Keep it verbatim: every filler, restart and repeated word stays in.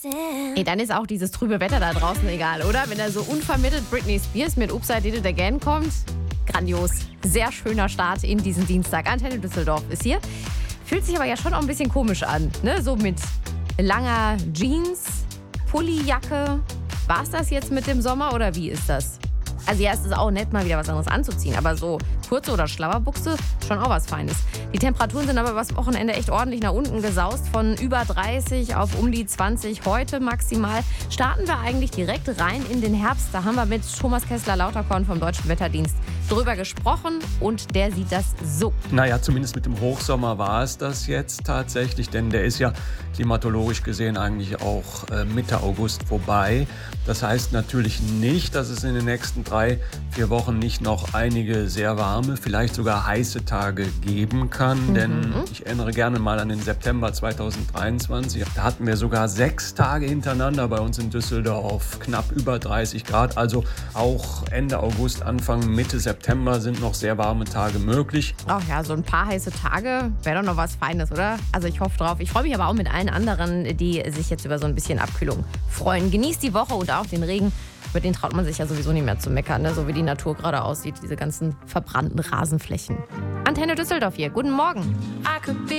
Ey, dann ist auch dieses trübe Wetter da draußen egal, oder? Wenn da so unvermittelt Britney Spears mit Oops, I Did It Again kommt. Grandios. Sehr schöner Start in diesen Dienstag. Antenne Düsseldorf ist hier. Fühlt sich aber ja schon auch ein bisschen komisch an, ne? So mit langer Jeans, Pullijacke. War es das jetzt mit dem Sommer oder wie ist das? Also ja, es ist auch nett, mal wieder was anderes anzuziehen, aber so kurze oder Schlabberbuchse, schon auch was Feines. Die Temperaturen sind aber übers Wochenende echt ordentlich nach unten gesaust, von über dreißig auf um die zwanzig heute maximal. Starten wir eigentlich direkt rein in den Herbst. Da haben wir mit Thomas Kessler-Lauterkorn vom Deutschen Wetterdienst drüber gesprochen und der sieht das so. Naja, zumindest mit dem Hochsommer war es das jetzt tatsächlich, denn der ist ja klimatologisch gesehen eigentlich auch äh, Mitte August vorbei. Das heißt natürlich nicht, dass es in den nächsten drei, vier Wochen nicht noch einige sehr warme, vielleicht sogar heiße Tage geben kann. Mhm. Denn ich erinnere gerne mal an den September zweitausenddreiundzwanzig. Da hatten wir sogar sechs Tage hintereinander bei uns in Düsseldorf knapp über dreißig Grad. Also auch Ende August, Anfang, Mitte September sind noch sehr warme Tage möglich. Ach ja, so ein paar heiße Tage wäre doch noch was Feines, oder? Also ich hoffe drauf. Ich freue mich aber auch mit allen anderen, die sich jetzt über so ein bisschen Abkühlung freuen. Genießt die Woche und auch den Regen. Über den traut man sich ja sowieso nicht mehr zu meckern, ne? So wie die Natur gerade aussieht, diese ganzen verbrannten Rasenflächen. Antenne Düsseldorf hier, guten Morgen.